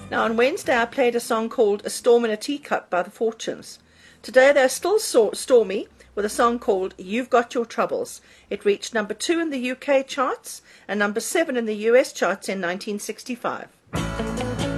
Now, on Wednesday, I played a song called A Storm in a Teacup by the Fortunes. Today, they're still stormy with a song called You've Got Your Troubles. It reached number 2 in the UK charts and number 7 in the US charts in 1965.